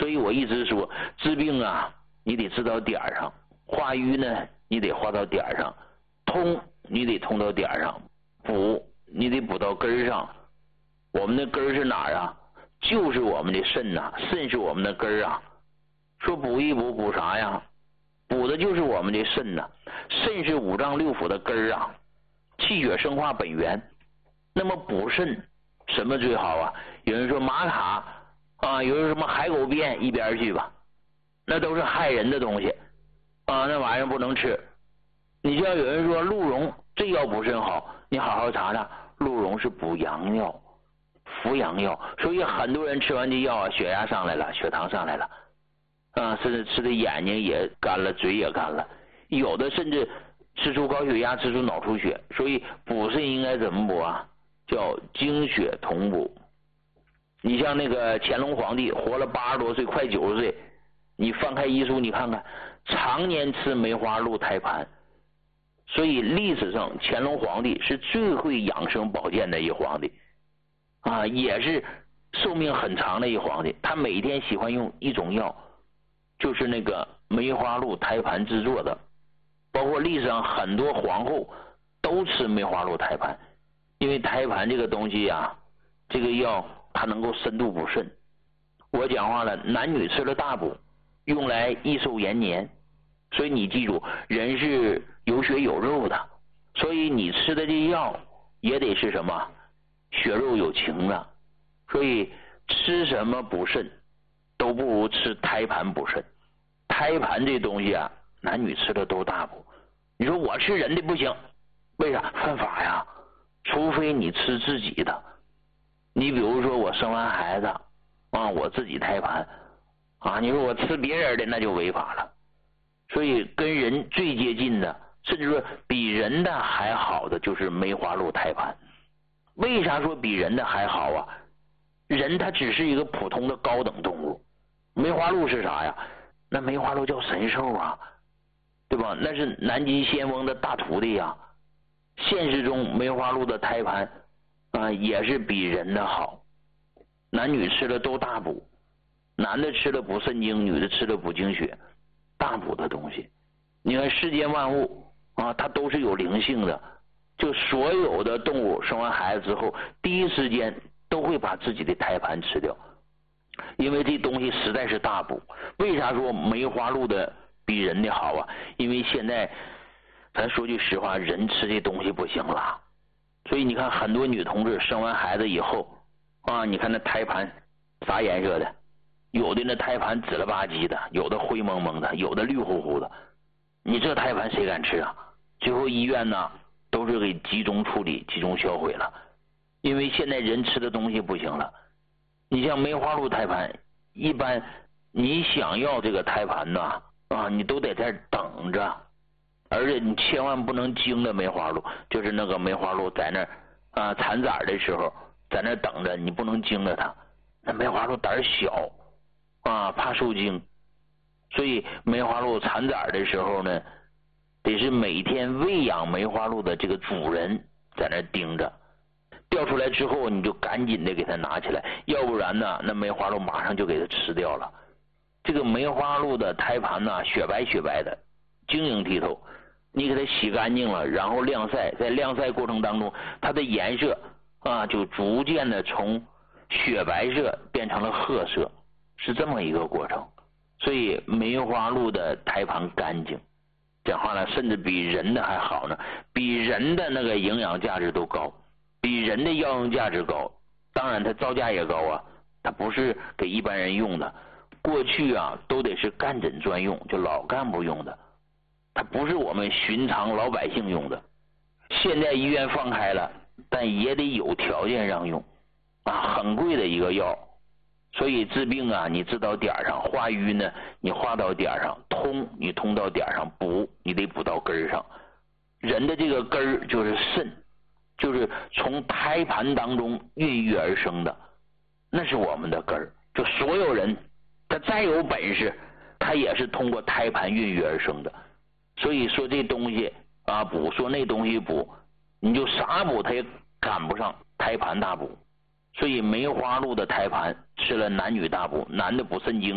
以我一直说，治病啊，你得治到点儿上；化瘀呢，你得化到点儿上；通，你得通到点儿上；补，你得补到根儿上。我们的根儿是哪儿啊？就是我们的肾呐，肾是我们的根儿啊。说补一补，补啥呀？补的就是我们的肾呐。肾是五脏六腑的根儿啊，气血生化本源。那么补肾什么最好啊？有人说玛卡啊，有人说什么海狗鞭，一边去吧，那都是害人的东西啊，那玩意儿不能吃。你就要有人说鹿茸这药补肾好，你好好查查，鹿茸是补阳药、扶阳药，所以很多人吃完这药啊，血压上来了，血糖上来了啊，甚至吃的眼睛也干了，嘴也干了，有的甚至吃出高血压，吃出脑出血。所以补肾应该怎么补啊？叫精血同补。你像那个乾隆皇帝活了80多岁，快90岁，你翻开医书你看看，常年吃梅花鹿胎盘。所以历史上乾隆皇帝是最会养生保健的一皇帝啊，也是寿命很长的一皇帝。他每天喜欢用一种药，就是那个梅花鹿胎盘制作的，包括历史上很多皇后都吃梅花鹿胎盘，因为胎盘这个东西啊，这个药它能够深度补肾。我讲话了，男女吃了大补，用来益寿延年。所以你记住，人是有血有肉的，所以你吃的这药也得是什么血肉有情的。所以吃什么补肾都不如吃胎盘补肾。胎盘这东西啊，男女吃的都大补。你说我吃人的不行，为啥？犯法呀。除非你吃自己的。你比如说我生完孩子啊，我自己胎盘啊，你说我吃别人的那就违法了。所以跟人最接近的，甚至说比人的还好的，就是梅花鹿胎盘。为啥说比人的还好啊？人它只是一个普通的高等动物，梅花鹿是啥呀？那梅花鹿叫神兽啊，对吧？那是南极仙翁的大徒弟呀。现实中梅花鹿的胎盘啊，也是比人的好。男女吃的都大补，男的吃了补肾精，女的吃了补精血，大补的东西。你看世间万物啊，它都是有灵性的。就所有的动物生完孩子之后，第一时间都会把自己的胎盘吃掉，因为这东西实在是大补。为啥说梅花鹿的比人的好啊？因为现在咱说句实话，人吃这东西不行了。所以你看很多女同志生完孩子以后啊，你看那胎盘啥颜色的？有的那胎盘紫了吧唧的，有的灰蒙蒙的，有的绿乎乎的。你这胎盘谁敢吃啊？最后医院呢都是给集中处理、集中销毁了。因为现在人吃的东西不行了。你像梅花鹿胎盘，一般你想要这个胎盘呢啊，你都得在这等着。而且你千万不能惊着梅花鹿，就是那个梅花鹿在那啊产崽的时候，在那等着，你不能惊着它。那梅花鹿胆小啊，怕受惊，所以梅花鹿产崽的时候呢，得是每天喂养梅花鹿的这个主人在那盯着，掉出来之后你就赶紧的给它拿起来，要不然呢，那梅花鹿马上就给它吃掉了。这个梅花鹿的胎盘呢，雪白雪白的，晶莹剔透。你给它洗干净了，然后晾晒，在晾晒过程当中，它的颜色啊就逐渐的从雪白色变成了褐色，是这么一个过程。所以梅花鹿的胎盘干净，讲话呢，甚至比人的还好呢，比人的那个营养价值都高，比人的药用价值高。当然它造价也高啊，它不是给一般人用的。过去啊都得是干诊专用，就老干部用的，它不是我们寻常老百姓用的。现在医院放开了，但也得有条件让用啊，很贵的一个药。所以治病啊，你治到点上；化瘀呢，你化到点上；通你通到点上；补你得补到根上。人的这个根儿就是肾，就是从胎盘当中孕育而生的，那是我们的根儿。就所有人他再有本事，他也是通过胎盘孕育而生的。所以说这东西啊补，说那东西补，你就啥补他也赶不上胎盘大补。所以梅花鹿的胎盘吃了男女大补，男的补肾精，